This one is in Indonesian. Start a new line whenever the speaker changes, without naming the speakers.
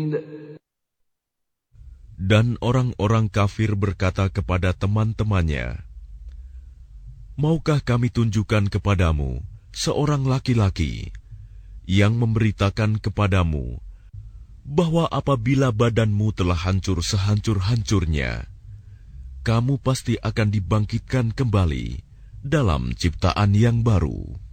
Dan orang-orang kafir berkata kepada teman-temannya, "Maukah kami tunjukkan kepadamu seorang laki-laki yang memberitakan kepadamu bahwa apabila badanmu telah hancur sehancur-hancurnya, kamu pasti akan dibangkitkan kembali dalam ciptaan yang baru?"